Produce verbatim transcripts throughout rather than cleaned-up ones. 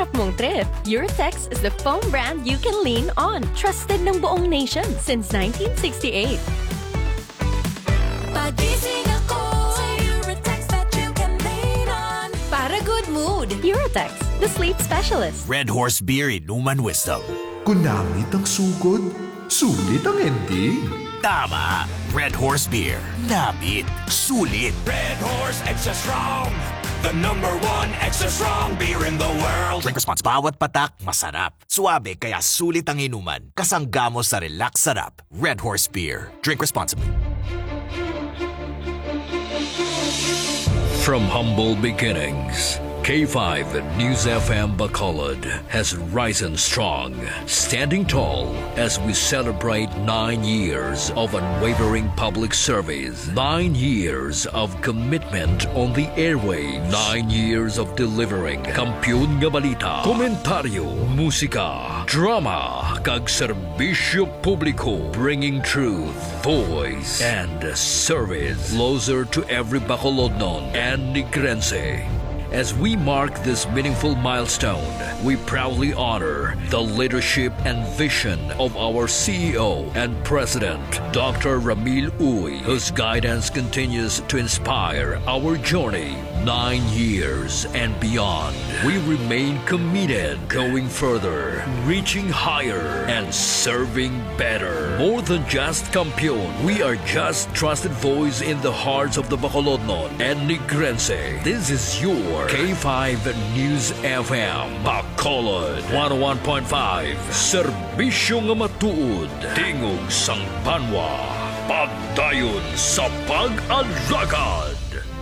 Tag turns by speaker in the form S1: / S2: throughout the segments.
S1: pangarap mong trip, Eurotex is the foam brand you can lean on. Trusted ng buong nation since nineteen sixty-eight.
S2: Pagising ako sa Eurotex that you can lean on.
S1: Para good mood, Eurotex, the sleep specialist.
S3: Red Horse Beer Inuman Wisdom.
S4: Kunamit ang sugod, sulit ang ending.
S3: Tama! Red Horse Beer. Namit. Sulit.
S5: Red Horse Extra Strong. The number one extra strong beer in the world.
S3: Drink response. Bawat patak, masarap. Suabe, kaya sulit ang inuman. Kasangga mo sa relax sarap. Red Horse Beer. Drink responsibly.
S6: From humble beginnings, K five News F M Bacolod has risen strong, standing tall as we celebrate nine years of unwavering public service, nine years of commitment on the airwaves, nine years of delivering kampiyon nga balita, komentaryo, musika, drama, kag serbisyo publiko, bringing truth, voice, and service closer to every Bacolodnon and Negrense. As we mark this meaningful milestone, we proudly honor the leadership and vision of our C E O and President, Doctor Ramil Uy, whose guidance continues to inspire our journey nine years and beyond. We remain committed, going further, reaching higher, and serving better. More than just kampiyon, we are just trusted voice in the hearts of the Bacolodnon and Negrense. This is your K five News F M Bacolod one oh one point five. Serbisyo nga matuod, tingog sang banwa, pagdayon sa pag-alagad.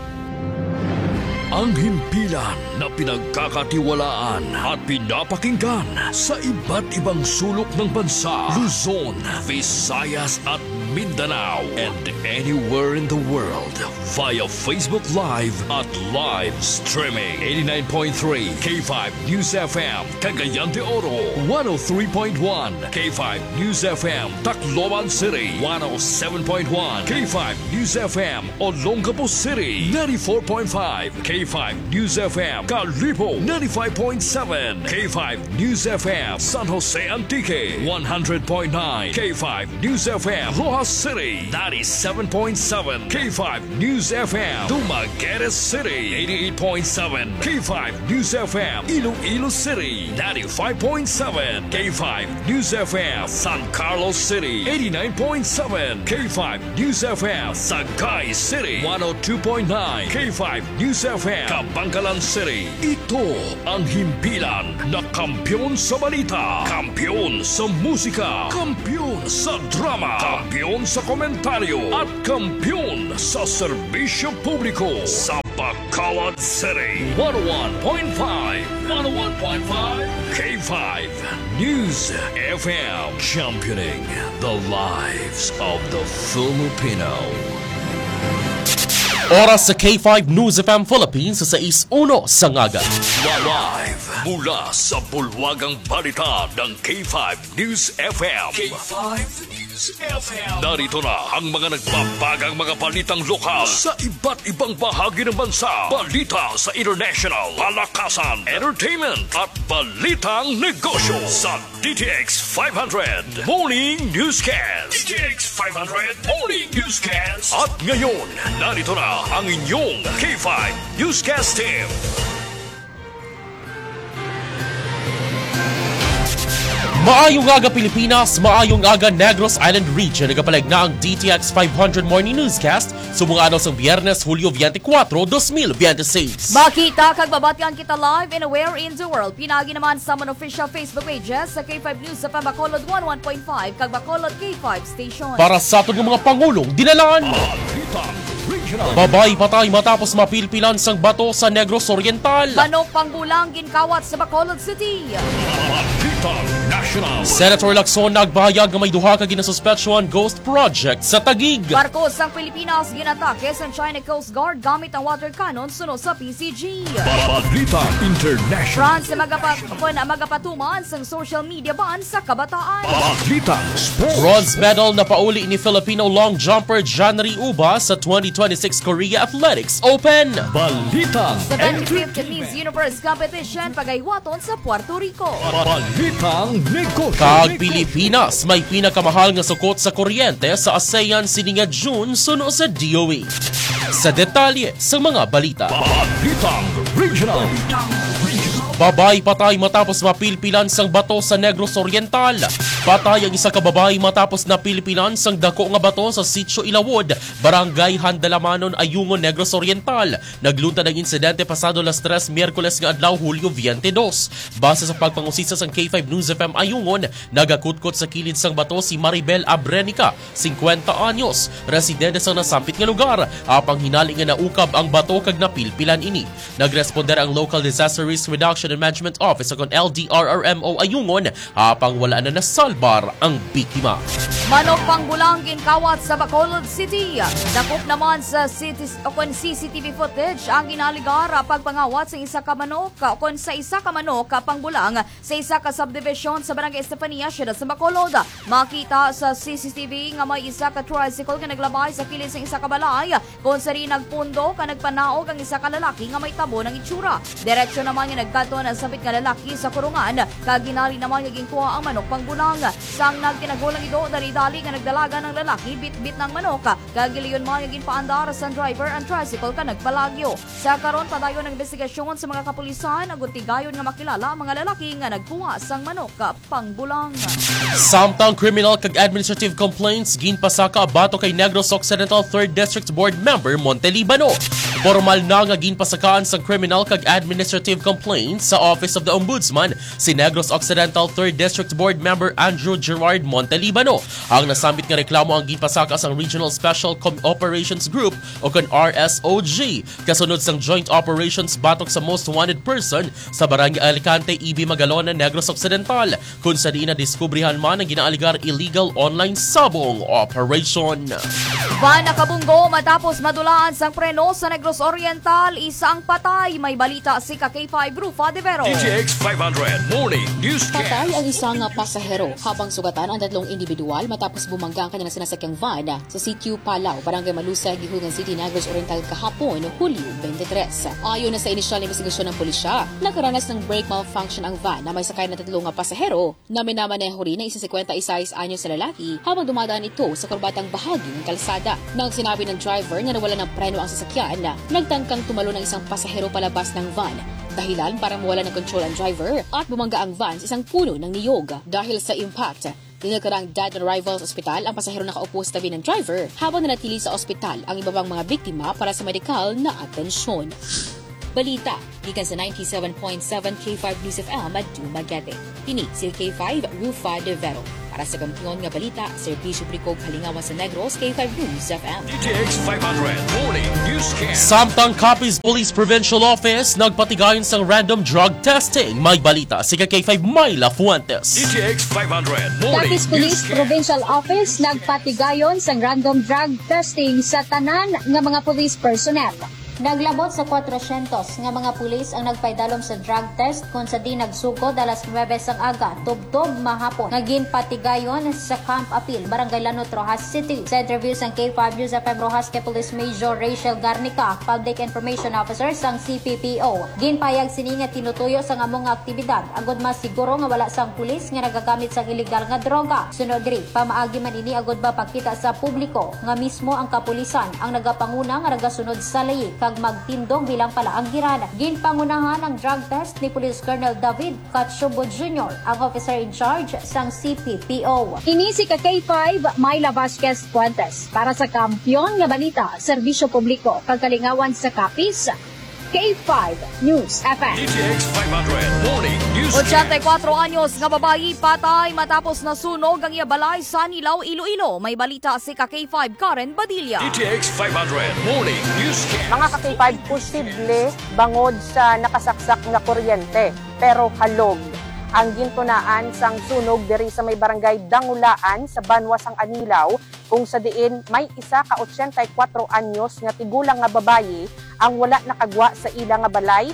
S6: Ang himpilan na pinagkakatiwalaan at pinapakinggan sa iba't ibang sulok ng bansa, Luzon, Visayas at Mindanao, and anywhere in the world via Facebook Live at live streaming. eighty-nine point three K five News F M Cagayan de Oro, one oh three point one K five News F M Tacloban City, one oh seven point one K five News F M Olongapo City, ninety-four point five K five News F M Calipo, ninety-five point seven K five News F M San Jose Antique, one hundred point nine K five News F M Rojas City, ninety-seven point seven K five News F M Dumaguete City, eighty-eight point seven K five News F M Iloilo City, ninety-five point seven K five News F M San Carlos City, eighty-nine point seven K five News F M Sagay City, one oh two point nine K five News F M Kabangkalan City. Ito ang himpilan na kampiyon sa balita, kampiyon sa musika, kampiyon sa drama, kampiyon sa komentaryo, at kampiyon sa serbisyo publiko sa Bacolod City. one oh one point five one oh one point five K five News F M, championing the lives of the Filipino.
S7: Oras sa K five News F M Philippines sa sais uno sa ngaga.
S6: Live mula sa bulwagang balita ng K five News F M. K five News F M. Narito na ang mga nagbabagang mga balitang lokal sa iba't ibang bahagi ng bansa. Balita sa international, palakasan, entertainment at balitang negosyo sa D T X five hundred Morning Newscast. D T X five hundred Morning Newscast. At ngayon, narito na ang inyong K five Newscast team.
S7: Maayong aga Pilipinas, maayong aga Negros Island Region. Nagapalag na ang D T X five hundred Morning Newscast sa mga araw sa Biyernes, Hulyo twenty-four, twenty twenty-six.
S8: Makita kag babatyan kita live and aware in the world. Pinagi naman sa mga official Facebook pages sa K five News sa Bacolod one oh one point five kag Bacolod K five Station.
S7: Para sa aton ng mga pangulong dinalaan. Babay patay matapos mapilpilan sang bato sa Negros Oriental.
S8: Manok panggulang ginkawat sa Bacolod City.
S7: Senator Lacson nagbahayag nga may duha ka ginasuspetsyohan ghost project sa Taguig.
S8: Barko sang Pilipinas ginatake sa China Coast Guard gamit ang water cannon suno sa P C G.
S6: Balita International.
S8: France na magapat, magapatuman sang social media ban sa kabataan.
S6: Balita Sports.
S7: Bronze medal na pauli ni Filipino long jumper Janry Uba sa twenty twenty-six Korea Athletics Open.
S6: Balitang
S8: Sa twenty-fifth Miss Universe Competition pagaywaton sa Puerto Rico.
S6: Balitang negosyo.
S7: Kag Pilipinas may pinakamahal nga sukot sa kuryente sa ASEAN sininga June suno sa D O E. Sa detalye sa mga balita.
S6: Balitang regional.
S7: Babay patay matapos mapilpilan sang bato sa Negros Oriental. Patay ang isa ka babae matapos napilpilan sang dako nga bato sa Sitio Ilawod, Barangay Handalamanon, Ayungon, Negros Oriental. Naglunta ng insidente pasado las tres Miyerkules nga adlaw Hulyo twenty-dos. Base sa pagpangusisa sang K five News F M Ayungon, nagakutkot sa kilid sang bato si Maribel Abrenica, fifty anyos, residente sa nasampit nga lugar. Apang hinali nga naukab ang bato kag napilpilan ini. Nagresponder ang Local Disaster Risk Reduction and Management Office o L D R R M O Ayungon, apang wala na nasalbar ang biktima.
S8: Manok pangbulang ginkawat sa Bacolod City. Dakop naman sa city, o kon C C T V footage ang ginaligar pagpangawat sa isa ka manok o kon sa isa ka manok pangbulang sa isa ka subdivision sa Barangay Estefania, siyudad sa Bacolod. Makita sa C C T V nga may isa ka tricycle nga naglabay sa kilid sa isa ka balay kung sa rin nagpundo ka nagpanaog ang isa ka lalaki nga may tabo ng itsura. Direksyon naman yung nagkato ng sabit nga lalaki sa kurungan kag ginali naman yung kuha ang manok pangbulang. Sang nagtinagulang ito dali-dali nga nagdalaga ng lalaki bit-bit ng manok kag giliyon man yung paandar sa driver ang tricycle ka nagpalagyo. Sa karon padayon ng investigasyon sa mga kapulisan agut tigayon nga makilala ang mga lalaki nga nagkuha sang manok pangbulang.
S7: Samtang criminal kag administrative complaints ginpasaka bato kay Negros Occidental third District Board Member Montelibano. Formal na nga ginpasakaan sa criminal kag administrative complaints sa Office of the Ombudsman si Negros Occidental third District Board Member Andrew Gerard Montelibano. Ang nasambit nga reklamo ang ginpasaka sa Regional Special Operations Group o kon R S O G kasunod sang joint operations batok sa most wanted person sa Barangay Alicante, E B Magalona, Negros Occidental kung sa di na diskubrihan man ang ginaaligar illegal online sabong operation.
S8: Van nakabunggo matapos madulaan sang preno sa Negros Oriental, isa ang patay. May balita si K five Rufa de Vero.
S6: D T X five hundred Morning Newscast.
S9: Patay ang isang pasahero habang sugatan ang tatlong individual matapos bumangga ang kanilang sinasakyang van sa Sitio Palau, Barangay Malusay, Gihugan City, Negros Oriental kahapon, Hulyo twenty-tres. Ayon na sa inisyal na investigasyon ng pulisya, nakaranas ng brake malfunction ang van na may sakay na tatlong pasahero na minamaneho rin ng isa fifty-six anyos na lalaki habang dumadaan ito sa kurbatang bahagi ng kalsada. Nang sinabi ng driver na nawala ng preno ang sasakyan, nagtangkang tumalo ng isang pasahero palabas ng van. Dahilan para mawala ng control ang driver at bumangga ang van sa isang puno ng niyog. Dahil sa impact, dinagkarang dead on arrival sa ospital ang pasahero nakaupo sa tabi ng driver habang nanatili sa ospital ang iba pang mga biktima para sa medikal na atensyon. Balita, gikan sa ninety-seven point seven K five News F M at Dumaguete. Kini si K five Rufa de Vero. Para sa kampiyon nga balita, Servisyo Bricog Halingawa sa Negros, K five News F M.
S6: D T X five hundred Morning Newscast.
S7: Samtang Capiz Police Provincial Office nagpatigayon sang random drug testing. May balita si K five Myla Fuentes.
S6: D T X five hundred Morning
S10: Capiz Police
S6: Newscast.
S10: Provincial Office nagpatigayon sang random drug testing sa tanan nga mga police personnel. Naglabot sa four hundred nga mga pulis ang nagpaidalom sa drug test kung sa di nagsugod alas nuwebe sang aga tubtob mahapon. Naging patigayon sa Camp Apil, Barangay Lanot, Rojas City. Sa interview sang K five News F M Rojas kay Police Major Rachel Garnica, Public Information Officer sang C P P O. Ginpayag sini nga tinutuyo sa among aktibidad agud masiguro nga wala sang pulis nga nagagamit sang illegal nga droga. Sunod diri, pamaagi man ini agud ba pagkita sa publiko nga mismo ang kapulisan ang nagapanguna nga nagasunod sa layi kag magtindog bilang pala ang girana. Ginpangunahan ang drug test ni Police Colonel David Cachubo Junior, ang officer in charge sang C P P O. Ini si K five Myla Vasquez Fuentes para sa kampiyon nga balita, serbisyo publiko kag kalingawan sa Capiz. K five News F M.
S6: D T X five hundred Morning Newscast.
S8: eighty-four anyos nga babayi patay matapos nasunog ang iya balay sa Nilaw, Iloilo. May balita si K five Karen Badilla.
S6: D T X five hundred Morning Newscast.
S11: Mga K five, posible bangod sa nakasaksak nga kuryente pero halog ang gintunaan sang sunog diri sa may barangay Dangulaan sa Banwa sang Anilaw kung sa diin may isa ka eighty-four anyos nga tigulang nga babayi ang wala nakagwa sa ila nga balay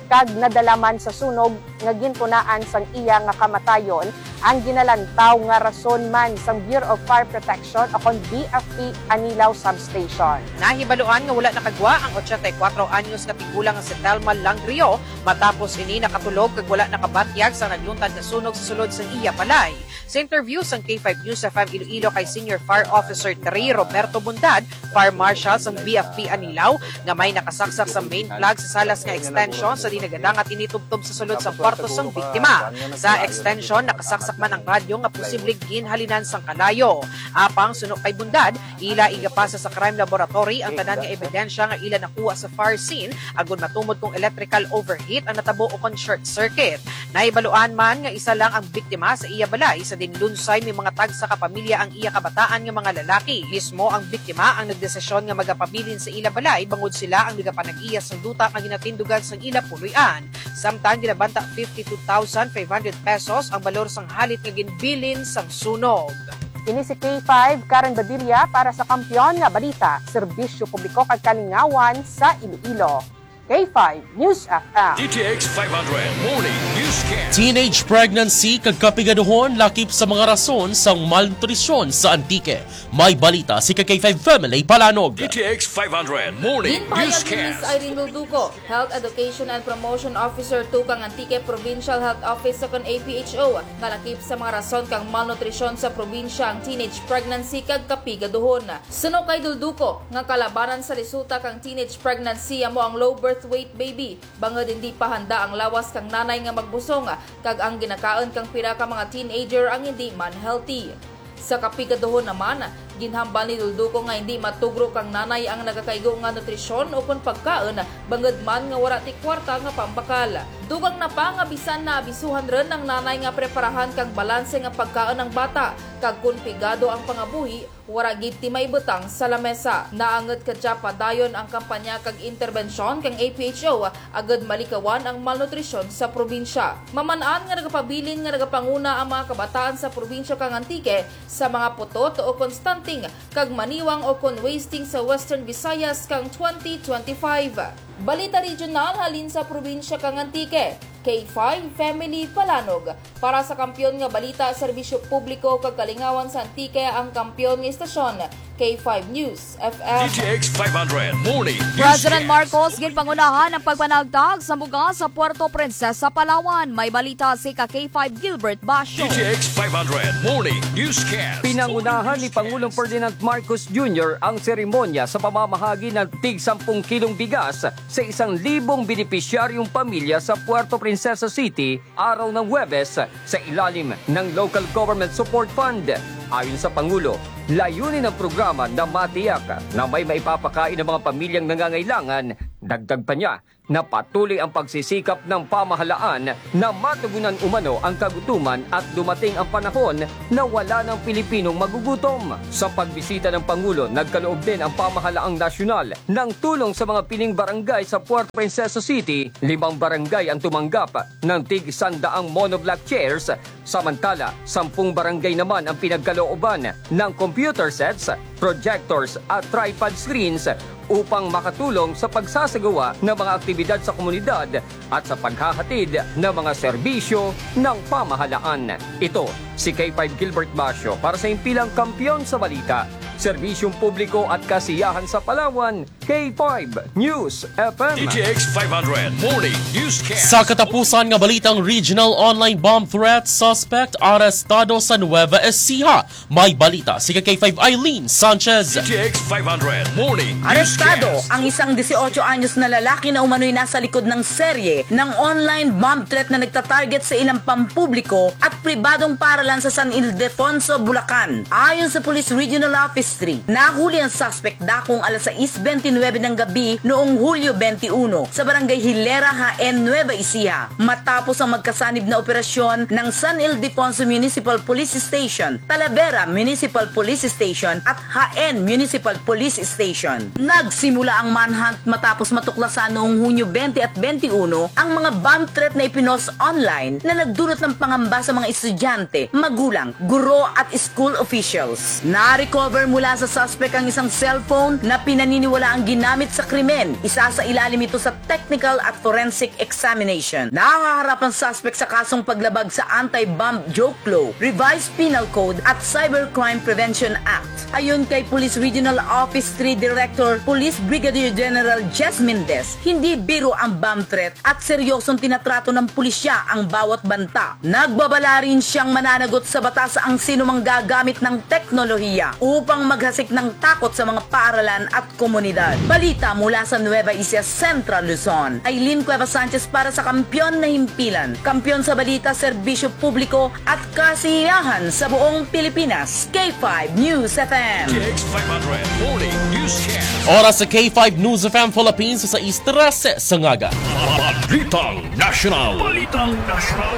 S11: kag nadalaman sa sunog nga gintunaan sang iya nga kamatayon ang ginalantaw nga rason man sang Bureau of Fire Protection o kon B F P Anilaw Substation.
S12: Nahibaluan nga wala nakagwa ang eighty-four anyos nga tigulang nga si Telma Langrio matapos ini nakatulog kag wala nakabatyag sa nagluntad na sunog sa sulod sa iya balay. Sa interview sang K five News F M Iloilo kay Senior Fire Officer Terry Roberto Bundad, Fire Marshal sang B F P Anilaw, nga may nakasaksak sa main plug sa salas nga extension sa dinagadang at initubtob sa sulod sa kwarto sang biktima. Sa extension, nakasaksak man ang radyo nga posibleng ginhalinan sang kalayo. Apang sunod kay Bundad, ila igapasa sa crime laboratory ang tanan nga ebidensya nga ila nakuha sa fire scene agon matumod kung electrical overheat ang natabo o kon short circuit. Naibaluan man nga isa lang ang biktima sa iya balay sa dinlunsay may mga tag sa kapamilya ang iya kabataan nga mga lalaki. Mismo ang biktima ang nagdesisyon nga magapabilin sa ila balay bangod sila ang nagapanag-iya sa duta nga ginatindugan sa ila puluyan. Samtang ginabanta fifty-two thousand five hundred pesos ang balor sang halit nga ginbilin sang sunog.
S11: Kini si K five Karen Badilla para sa Kampiyon nga Balita, Serbisyo Publiko kag Kalingawan sa Iloilo. K five News F M.
S6: D T X five hundred Morning Newscast.
S7: Teenage pregnancy kagkapigaduhon lakip sa mga rason sang malnutrisyon sa Antique. May balita si K five Family Palanog.
S6: D T X five hundred Morning
S8: Ginpahayag ni Miss
S6: Newscast.
S8: Irene Luduco, Health Education and Promotion Officer two kang Antique Provincial Health Office sa kan A P H O, nga lakip sa mga rason kang malnutrisyon sa probinsya ang teenage pregnancy kagkapigaduhon. Suno kay Luduco, nga kalabanan sa resulta kang teenage pregnancy amo ang low birth weight baby, bangod hindi pa handa ang lawas kang nanay nga magbusong kag ang ginakaon kang pira ka mga teenager ang hindi man healthy. Sa kapigaduhon naman, ginhambal ni Dulduco nga hindi matugro kang nanay ang nagakaigo nga nutrisyon o kon pagkaon bangod man nga wala ti kwarta nga pambakal. Dugang na pa nga bisan na abisuhan rin ng nanay nga preparahan kang balanse nga pagkaon ng bata kag kun pigado ang pangabuhi wara gid ti maibutang sa lamesa. Naanget kadya padayon ang kampanya kag interbensyon kang A P H O agad malikawan ang malnutrisyon sa probinsya. Mamanaan nga nagapabilin nga nagapanguna ang mga kabataan sa probinsya kang Antique sa mga putot o konstanting kag maniwang o kon wasting sa Western Visayas kang twenty twenty-five. Balita Regional halin sa probinsya kang Antique. K five Family Palanog. Para sa Kampiyon nga Balita, Serbisyo Publiko kag Kalingawan sa Antique ang kampiyon nga istasyon. K five News F M.
S6: D T X five hundred Morning
S8: President
S6: Newscast.
S8: Marcos ginpangunahan ang pagpanagtag sa buga sa Puerto Princesa, Palawan. May balita si ka K five Gilbert Basyo.
S6: D T X five hundred Morning Newscast.
S13: Pinangunahan ni Pangulong Ferdinand Marcos Junior ang seremonya sa pamamahagi ng tig sampung kilong bigas sa isang libong benepisyaryong pamilya sa Puerto Princesa City araw ng Huwebes sa ilalim ng Local Government Support Fund. Ayon sa Pangulo, layunin ng programa na matiyak na may maipapakain ng mga pamilyang nangangailangan. Dagdag pa niya na patuloy ang pagsisikap ng pamahalaan na matugunan umano ang kagutuman at dumating ang panahon na wala ng Pilipinong magugutom. Sa pagbisita ng Pangulo, nagkaloob din ang pamahalaang nasyonal ng tulong sa mga piling barangay sa Puerto Princesa City. Limang barangay ang tumanggap ng tig sandaang monoblock chairs, samantala sampung barangay naman ang pinagkalooban ng computer sets, projectors at tripod screens upang makatulong sa pagsasagawa ng mga aktibidad sa komunidad at sa paghahatid ng mga serbisyo ng pamahalaan. Ito si K five Gilbert Basyo para sa impilang kampiyon sa balita, serbisyong publiko at kasiyahan sa Palawan, K five News F M.
S6: D T X five hundred Morning Newscast.
S7: Sa katapusan nga balitang regional online bomb threat suspect arestado sa Nueva Ecija. May balita si K five Eileen Sanchez.
S6: D T X five hundred Morning
S14: Arestado
S6: Newscast.
S14: ang isang eighteen anyos na lalaki na umano'y nasa likod ng serye ng online bomb threat na nagtatarget sa ilang pampubliko at pribadong paralan sa San Ildefonso, Bulacan. Ayon sa Police Regional Office three, nahuli ang suspect dakong alas sais twenty-nine ng gabi noong Hulyo twenty-one sa barangay Hilera, Jaén, Nueva Ecija. Matapos ang magkasanib na operasyon ng San Ildefonso Municipal Police Station, Talavera Municipal Police Station at Jaén Municipal Police Station. Nagsimula ang manhunt matapos matuklasan noong Hunyo twenty at twenty-one ang mga bomb threat na ipinost online na nagdulot ng pangamba sa mga estudyante, magulang, guro at school officials. Na-recover mula mula sa suspect ang isang cellphone na pinaniniwala ang ginamit sa krimen. Isa sa ilalim ito sa technical at forensic examination. Nakaharap ang suspect sa kasong paglabag sa Anti-Bomb Joke Law, Revised Penal Code at Cybercrime Prevention Act. Ayon kay Police Regional Office three Director Police Brigadier General Jess Mendez, hindi biro ang bomb threat at seryosong tinatrato ng pulisya ang bawat banta. Nagbabala rin siyang mananagot sa batas ang sinumang gagamit ng teknolohiya upang maghasik ng takot sa mga paaralan at komunidad. Balita mula sa Nueva Ecija, Central Luzon. Aileen Cueva Sanchez para sa Kampyon na Himpilan. Kampyon sa balita, serbisyo publiko at kasiyahan sa buong Pilipinas. K five News F M.
S6: K X five hundred Morning Newscast.
S7: Oras sa K five News F M Philippines sa Istres sa Ngaga.
S6: Balitang National. Balitang National.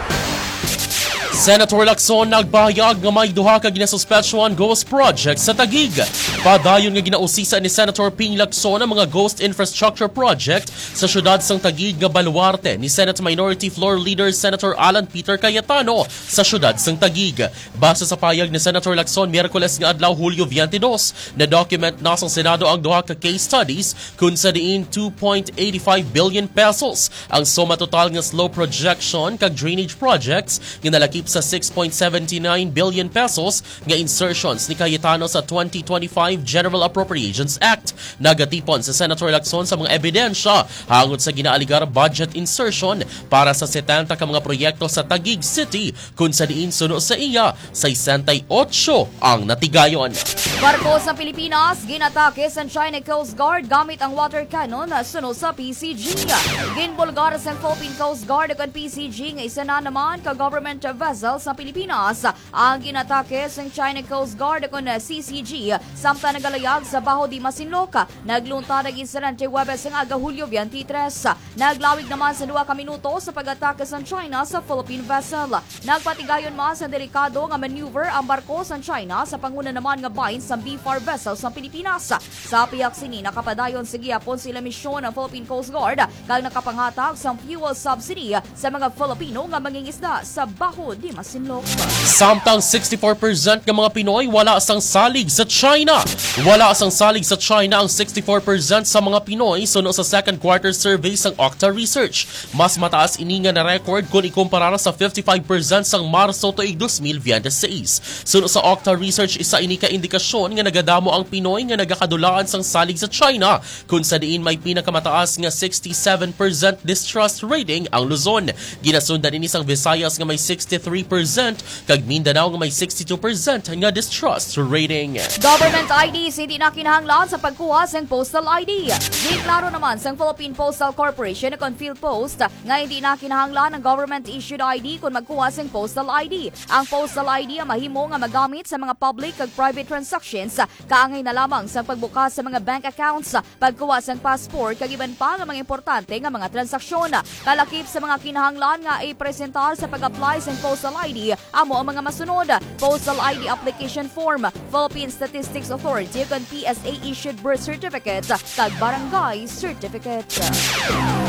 S7: Senator Lacson nagbahayag nga may duha ka ginasuspetsyohan ghost project sa Taguig. Padayon nga ginausisa ni Senator Ping Lacson ang mga ghost infrastructure project sa syudad sang Taguig nga baluarte ni Senate Minority Floor Leader Senator Alan Peter Cayetano sa syudad sang Taguig. Base sa payag ni Senator Lacson, Miyerkules nga adlaw Hulyo twenty-two, na document na sang Senado ang duha ka case studies kung sa diin two point eight five billion pesos ang suma total nga slow projection kag drainage projects nga nalakip sa six point seven nine billion pesos nga insertions ni Cayetano sa twenty twenty-five General Appropriations Act. Nagatipon sa Senator Lacson sa mga ebidensya hangot sa ginaaligar budget insertion para sa seventy ka mga proyekto sa Taguig City kung sa diin suno sa iya sixty-eight ang natigayon.
S8: Barko sa Pilipinas ginatake sa China Coast Guard gamit ang water cannon suno sa P C G. Ginbulgar sa Philippine Coast Guard at P C G nga isa na naman ka government vessel sa Pilipinas ang ginatake sa China Coast Guard kon C C G samtang nagalayag sa Baho di Masinloc. Nagluntad ang insidente Huwebes ng aga Hulyo twenty-three. Naglawig naman sa dua ka minuto sa pag-atake sa China sa Philippine vessel. Nagpatigayon man sa delikado nga maneuver ang barko sa China sa panguna naman nga bahin sa B four vessel sa Pilipinas. Sa piyak sini nakapadayon sa gihapon sila misyon ng Philippine Coast Guard kag nakapanghatag sa fuel subsidy sa mga Filipino nga mangingisda sa Baho di Masinloc.
S7: Samtang sixty-four percent ng mga Pinoy wala sang salig sa China. Wala sang salig sa China ang sixty-four percent sa mga Pinoy suno sa second quarter survey sang Octa Research. Mas mataas ini nga na record kung ikumpara sa fifty-five percent sang Marso tuig twenty twenty-six. Suno sa Octa Research, isa ini ka indikasyon nga nagadamo ang Pinoy nga nagakadulaan sang salig sa China kung sa diin may pinakamataas nga sixty-seven percent distrust rating ang Luzon. Ginasundan ini sang Visayas nga may sixty-three percent kag Mindanao nga may sixty-two percent nga distrust rating.
S8: Government I D hindi na kinahanglan sa pagkuha sang postal I D. Giklaro naman sang Philippine Postal Corporation na Field Post nga hindi na kinahanglan ang government issued I D kung magkuha sang postal I D. Ang postal I D ang mahimo nga magamit sa mga public kag private transactions kaangay na lamang sa pagbukas sa mga bank accounts, pagkuha sang passport kag iban pa nga mga importante nga mga transaksyon. Kalakip sa mga kinahanglan nga i-presentar sa pag-apply sang postal I D amo ang mga masunod: postal I D application form, Philippine Statistics Authority kag P S A issued birth certificate kag barangay certificate.